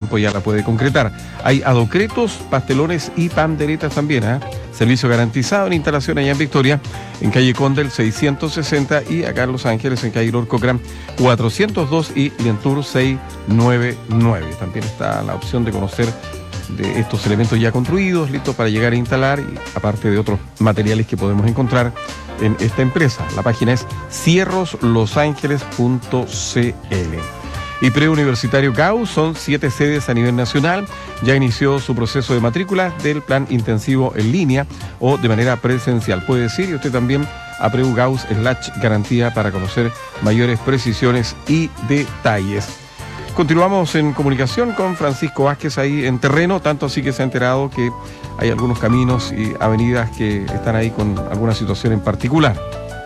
tiempo ya la puede concretar. Hay adocretos, pastelones y panderetas también, ¿eh? Servicio garantizado en instalación allá en Victoria, en calle Condel 660 y acá en Los Ángeles, en calle Lord Cochrane 402 y Lientour 699. También está la opción de conocer de estos elementos ya construidos, listos para llegar a instalar, y aparte de otros materiales que podemos encontrar en esta empresa. La página es cierroslosangeles.cl. Y Preuniversitario Gauss, son 7 sedes a nivel nacional. Ya inició su proceso de matrícula del plan intensivo en línea o de manera presencial. Puede decir, y usted también, a Preu Gauss /garantía para conocer mayores precisiones y detalles. Continuamos en comunicación con Francisco Vázquez ahí en terreno, tanto así que se ha enterado que hay algunos caminos y avenidas que están ahí con alguna situación en particular.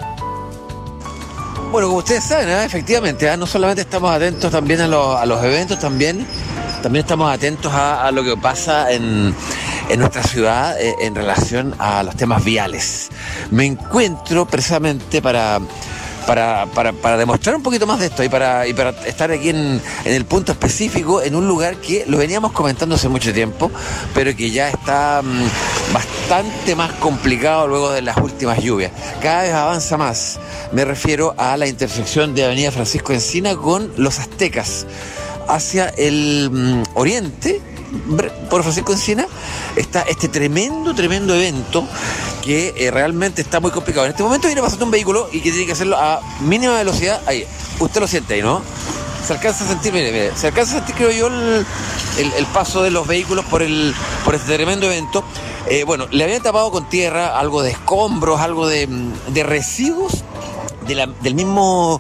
Bueno, como ustedes saben, efectivamente, no solamente estamos atentos también a los eventos, también estamos atentos a lo que pasa en nuestra ciudad en relación a los temas viales. Me encuentro precisamente para demostrar un poquito más de esto y para estar aquí en el punto específico, en un lugar que lo veníamos comentando hace mucho tiempo, pero que ya está bastante más complicado luego de las últimas lluvias. Cada vez avanza más. Me refiero a la intersección de Avenida Francisco Encina con Los Aztecas. Hacia el oriente, por Francisco Encina, está este tremendo evento que realmente está muy complicado. En este momento viene pasando un vehículo y que tiene que hacerlo a mínima velocidad. Ahí, usted lo siente ahí, ¿no? Se alcanza a sentir, mire, se alcanza a sentir, creo yo, el paso de los vehículos por este tremendo evento. Bueno, le habían tapado con tierra, algo de escombros, algo de residuos del mismo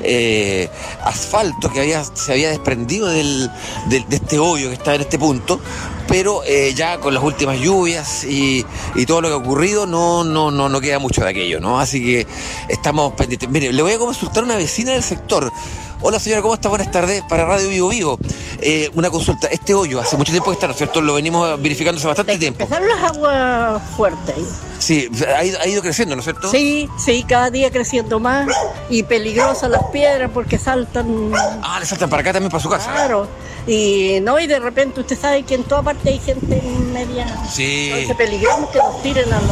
asfalto que se había desprendido de este hoyo que está en este punto, pero ya con las últimas lluvias y todo lo que ha ocurrido no queda mucho de aquello, ¿no? Así que estamos pendientes. Mire, le voy a consultar a una vecina del sector. Hola señora, ¿cómo está? Buenas tardes, para Radio Vivo Vivo. Una consulta, este hoyo hace mucho tiempo que está, ¿no es cierto? Lo venimos verificando hace bastante tiempo. Empezaron las aguas fuertes. Sí, ha ido creciendo, ¿no es cierto? Sí, cada día creciendo más y peligrosas las piedras porque saltan. Le saltan para acá también, para su casa. Claro, y de repente usted sabe que en toda parte hay gente media. Sí. Entonces peligroso que nos tiren a los...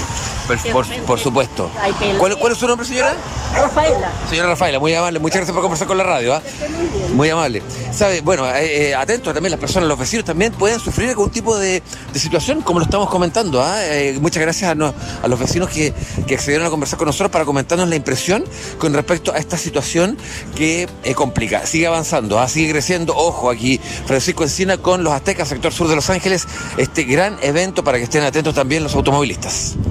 Por supuesto. ¿Cuál es su nombre, señora? Rafaela. Señora Rafaela, muy amable. Muchas gracias por conversar con la radio. Muy amable. ¿Sabe? Bueno, atento también, las personas, los vecinos también pueden sufrir algún tipo de situación, como lo estamos comentando. Muchas gracias a los vecinos que accedieron a conversar con nosotros para comentarnos la impresión con respecto a esta situación que complica. Sigue avanzando, sigue creciendo. Ojo, aquí Francisco Encina con Los Aztecas, sector sur de Los Ángeles. Este gran evento para que estén atentos también los automovilistas.